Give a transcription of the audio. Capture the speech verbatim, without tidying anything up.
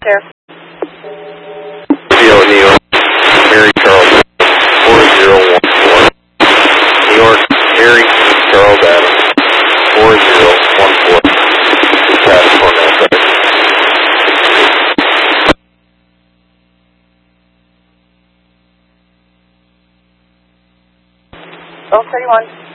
care. Radio New York, Mary Charles, four zero one four. New York, Mary Charles Adams, four zero one four. Traffic on that side. twelve thirty-one.